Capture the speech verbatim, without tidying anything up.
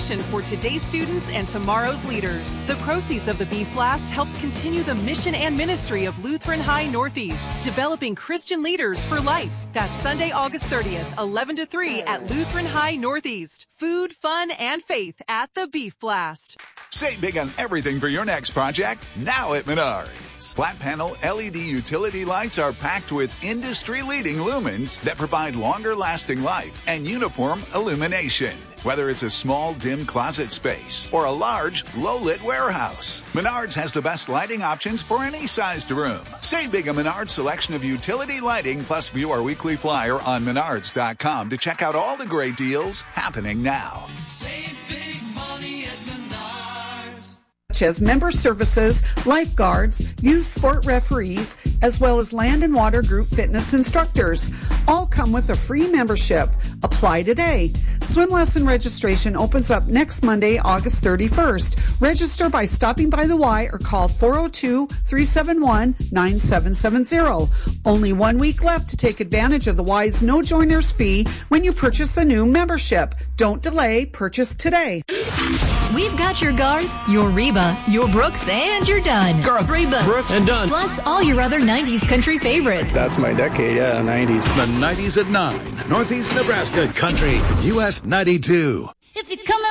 education for today's students and tomorrow's leaders. The proceeds of the Beef Blast helps continue the mission and ministry of Lutheran High Northeast, developing Christian leaders for life. That's Sunday, August thirtieth, eleven to three at Lutheran High Northeast. Food, fun, and faith at the Beef Blast. Save big on everything for your next project now at Menards. Flat panel L E D utility lights are packed with industry-leading lumens that provide longer-lasting life and uniform illumination. Whether it's a small, dim closet space or a large, low-lit warehouse, Menards has the best lighting options for any sized room. Save big on Menards' selection of utility lighting, plus view our weekly flyer on menards dot com to check out all the great deals happening now. Save big money at Menards. Such as member services, lifeguards, youth sport referees, as well as land and water group fitness instructors. All come with a free membership. Apply today. Swim lesson registration opens up next Monday, August thirty-first. Register by stopping by the Y or call four oh two, three seven one, nine seven seven zero. Only one week left to take advantage of the Y's no joiners fee when you purchase a new membership. Don't delay. Purchase today. We've got your Garth, your Reba, your Brooks, and your Dunn. Garth, Reba, Brooks, and Dunn. Plus all your other nineties country favorites. That's my decade, yeah, nineties. The nineties at nine. Northeast Nebraska Country, U S ninety-two.